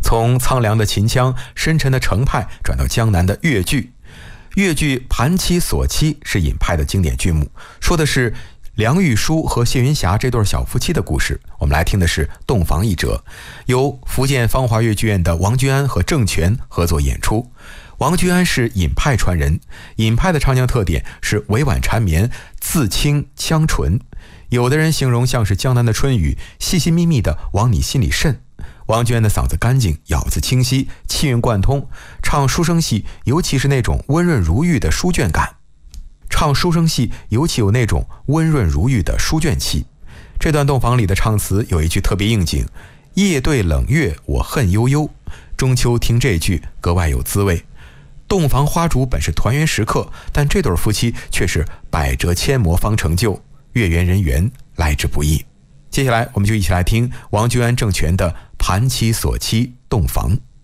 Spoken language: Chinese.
从苍凉的秦腔、深沉的程派转到江南的越剧。越剧《盘妻锁妻》是尹派的经典剧目，说的是梁玉书和谢云霞这对小夫妻的故事。我们来听的是洞房一折，由福建芳华越剧院的王君安和郑权合作演出。王君安是尹派传人，尹派的唱腔特点是委婉缠绵，字清腔纯，有的人形容像是江南的春雨，细细密密的往你心里渗。王君安的嗓子干净，咬字清晰，气韵贯通，唱书生戏尤其是那种温润如玉的书卷感。唱书生戏尤其有那种温润如玉的书卷气。这段洞房里的唱词有一句特别应景，夜对冷月我恨悠悠，中秋听这句格外有滋味。洞房花烛本是团圆时刻，但这对夫妻却是百折千磨方成就，月圆人圆来之不易。接下来我们就一起来听王君安、郑权的《盘妻锁妻洞房》。